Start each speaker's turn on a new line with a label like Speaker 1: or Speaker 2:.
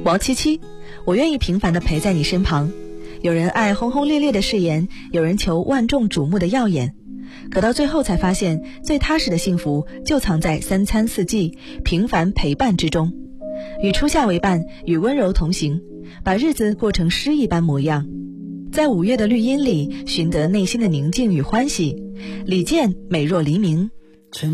Speaker 1: 王七七，我愿意平凡地陪在你身旁。有人爱轰轰烈烈的誓言，有人求万众瞩目的耀眼，可到最后才发现，最踏实的幸福就藏在三餐四季平凡陪伴之中。与初夏为伴，与温柔同行，把日子过成诗一般模样。在5月的绿荫里寻得内心的宁静与欢喜。李健，美若黎明。